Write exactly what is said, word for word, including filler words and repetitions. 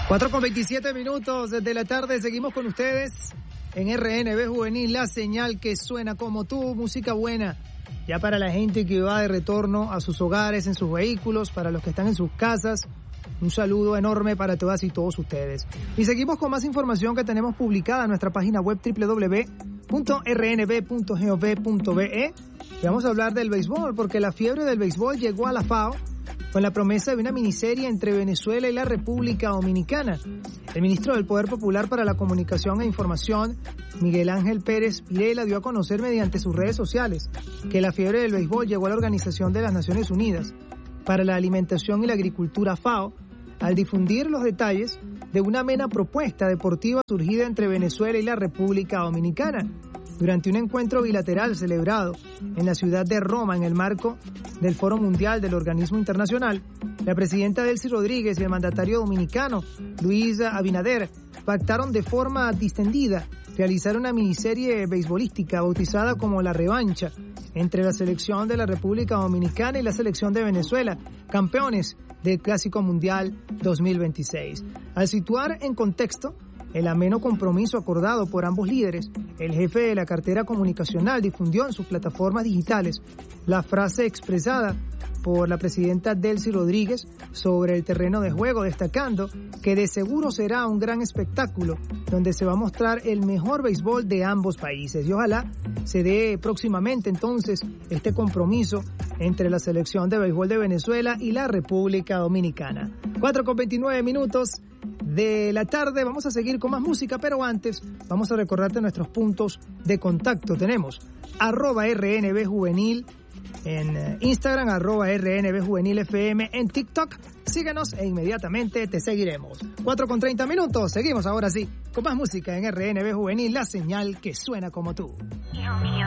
cuatro con veintisiete minutos de la tarde, seguimos con ustedes en R N B Juvenil, la señal que suena como tú, música buena, ya para la gente que va de retorno a sus hogares, en sus vehículos, para los que están en sus casas, un saludo enorme para todas y todos ustedes. Y seguimos con más información que tenemos publicada en nuestra página web doble u doble u doble u punto r n b punto gov punto b e y vamos a hablar del béisbol, porque la fiebre del béisbol llegó a la FAO con la promesa de una miniserie entre Venezuela y la República Dominicana. El ministro del Poder Popular para la Comunicación e Información, Miguel Ángel Pérez Pirela, dio a conocer mediante sus redes sociales que la fiebre del béisbol llegó a la Organización de las Naciones Unidas para la Alimentación y la Agricultura, FAO, al difundir los detalles de una amena propuesta deportiva surgida entre Venezuela y la República Dominicana. Durante un encuentro bilateral celebrado en la ciudad de Roma en el marco del Foro Mundial del Organismo Internacional, la presidenta Delcy Rodríguez y el mandatario dominicano Luis Abinader pactaron de forma distendida realizar una miniserie beisbolística bautizada como La Revancha entre la selección de la República Dominicana y la selección de Venezuela, campeones del Clásico Mundial dos mil veintiséis. Al situar en contexto el ameno compromiso acordado por ambos líderes, el jefe de la cartera comunicacional difundió en sus plataformas digitales la frase expresada por la presidenta Delcy Rodríguez sobre el terreno de juego, destacando que de seguro será un gran espectáculo donde se va a mostrar el mejor béisbol de ambos países. Y ojalá se dé próximamente entonces este compromiso entre la selección de béisbol de Venezuela y la República Dominicana. cuatro con veintinueve minutos de la tarde, vamos a seguir con más música, pero antes vamos a recordarte nuestros puntos de contacto. Tenemos arroba R N B Juvenil en Instagram, arroba R N B Juvenil F M en TikTok. Síguenos e inmediatamente te seguiremos. cuatro con treinta minutos, seguimos ahora sí con más música en R N B Juvenil, la señal que suena como tú. Hijo mío,